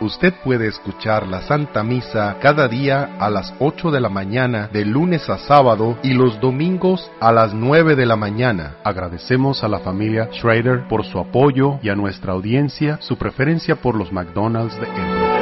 Usted puede escuchar la Santa Misa cada día a las 8 de la mañana, de lunes a sábado, y los domingos a las 9 de la mañana. Agradecemos a la familia Schrader por su apoyo y a nuestra audiencia su preferencia por los McDonald's de Embro.